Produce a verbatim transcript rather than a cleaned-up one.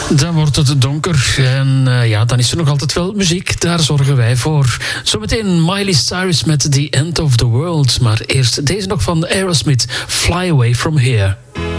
Dan wordt het donker en uh, ja, dan is er nog altijd wel muziek. Daar zorgen wij voor. Zometeen Miley Cyrus met The End of the World. Maar eerst deze nog van Aerosmith, Fly Away From Here.